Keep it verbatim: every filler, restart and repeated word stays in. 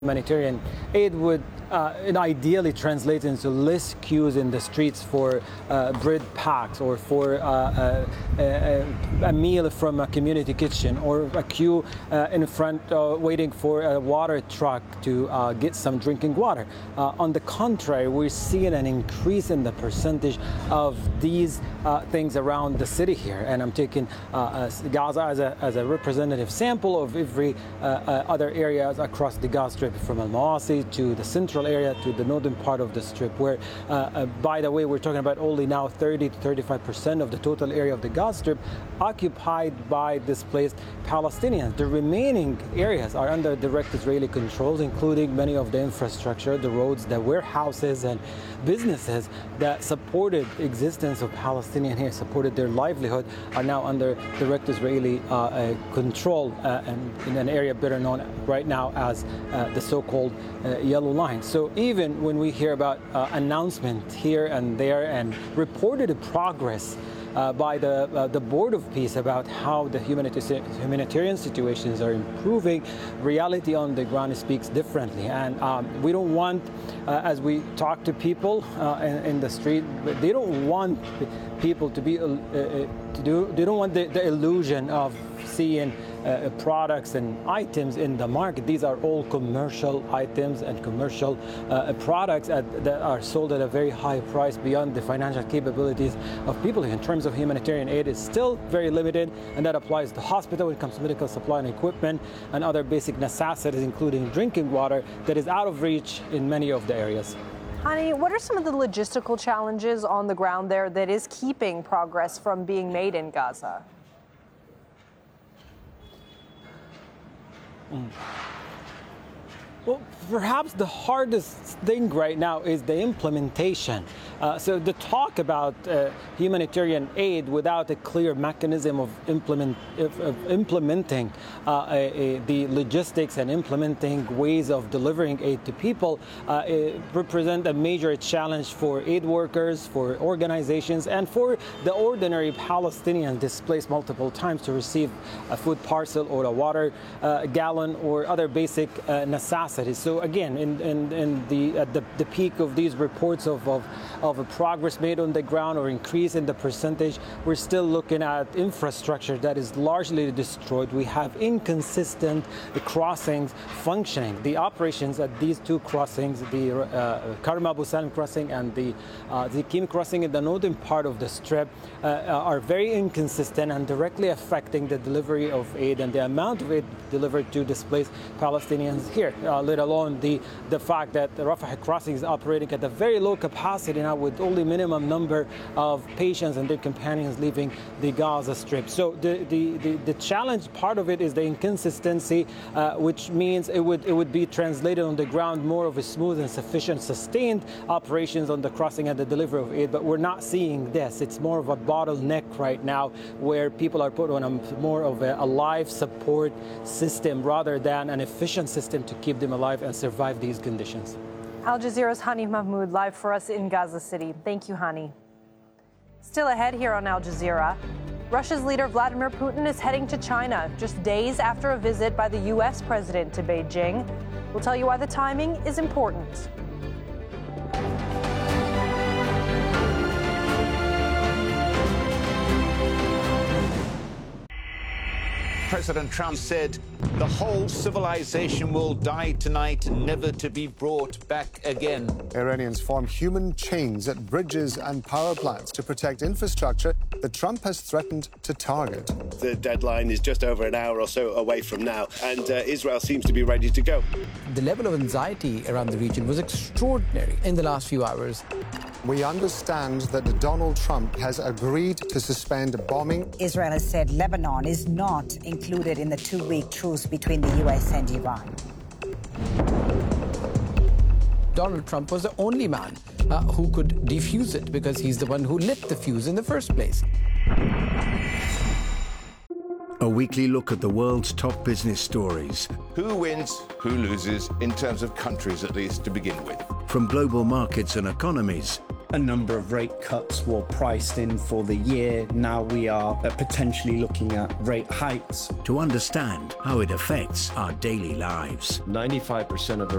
Humanitarian aid would uh, ideally translate into less queues in the streets for uh, bread packs or for uh, a, a, a meal from a community kitchen or a queue uh, in front uh, waiting for a water truck to uh, get some drinking water. Uh, on the contrary, we're seeing an increase in the percentage of these uh, things around the city here. And I'm taking uh, Gaza as a, as a representative sample of every uh, uh, other areas across the Gaza Strip, from Al-Mawasi to the central area to the northern part of the strip, where, uh, uh, by the way, we're talking about only now thirty to thirty-five percent of the total area of the Gaza Strip occupied by displaced Palestinians. The remaining areas are under direct Israeli controls, including many of the infrastructure, the roads, the warehouses and businesses that supported existence of Palestinians here, supported their livelihood, are now under direct Israeli uh, uh, control uh, and in an area better known right now as uh, the so-called uh, yellow line. So even when we hear about uh, announcement here and there and reported progress uh, by the uh, the Board of Peace about how the humanita- humanitarian situations are improving, reality on the ground speaks differently. And um, we don't want, uh, as we talk to people uh, in, in the street, they don't want people to be uh, uh, to do. They don't want the, the illusion of seeing Uh, products and items in the market. These are all commercial items and commercial uh, products at, that are sold at a very high price beyond the financial capabilities of people. In terms of humanitarian aid, is still very limited, and that applies to hospital when it comes to medical supply and equipment and other basic necessities, including drinking water, that is out of reach in many of the areas. Hani, what are some of the logistical challenges on the ground there that is keeping progress from being made in Gaza? Mm. Well, perhaps the hardest thing right now is the implementation. Uh, so the talk about uh, humanitarian aid without a clear mechanism of, implement, of, of implementing uh, a, a, the logistics and implementing ways of delivering aid to people uh, represent a major challenge for aid workers, for organizations, and for the ordinary Palestinian displaced multiple times to receive a food parcel or a water uh, gallon or other basic uh, necessities. So again, in, in, in the, at the, the peak of these reports of, of, of a progress made on the ground or increase in the percentage, we're still looking at infrastructure that is largely destroyed. We have inconsistent crossings functioning. The operations at these two crossings, the uh, Karim Abu Salim crossing and the uh, Zikim crossing in the northern part of the strip, uh, are very inconsistent and directly affecting the delivery of aid and the amount of aid delivered to displaced Palestinians here. Uh, let alone the, the fact that the Rafah crossing is operating at a very low capacity now with only minimum number of patients and their companions leaving the Gaza Strip. So the, the, the, the challenge, part of it is the inconsistency, uh, which means it would, it would be translated on the ground more of a smooth and sufficient sustained operations on the crossing and the delivery of aid. But we're not seeing this. It's more of a bottleneck right now where people are put on a more of a, a life support system rather than an efficient system to keep them alive and survive these conditions. Al Jazeera's Hani Mahmoud live for us in Gaza City. Thank you, Hani. Still ahead here on Al Jazeera, Russia's leader Vladimir Putin is heading to China just days after a visit by the U S president to Beijing. We'll tell you why the timing is important. President Trump said the whole civilization will die tonight, never to be brought back again. Iranians form human chains at bridges and power plants to protect infrastructure that Trump has threatened to target. The deadline is just over an hour or so away from now, and uh, Israel seems to be ready to go. The level of anxiety around the region was extraordinary in the last few hours. We understand that Donald Trump has agreed to suspend bombing. Israel has said Lebanon is not included in the two-week truce between the U S and Iran. Donald Trump was the only man uh, who could defuse it because he's the one who lit the fuse in the first place. A weekly look at the world's top business stories. Who wins, who loses, in terms of countries at least to begin with. From global markets and economies. A number of rate cuts were priced in for the year. Now we are potentially looking at rate hikes. To understand how it affects our daily lives. ninety-five percent of the